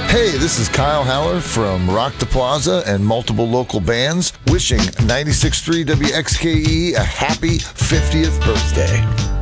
Hey, this is Kyle Haller from Rock the Plaza and multiple local bands, wishing 96.3 WXKE a happy 50th birthday.